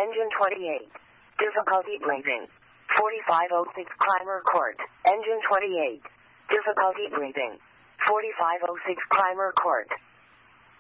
Engine 28. Difficulty breathing. 4506 Climber Court. Engine 28. Difficulty breathing. 4506 Climber Court.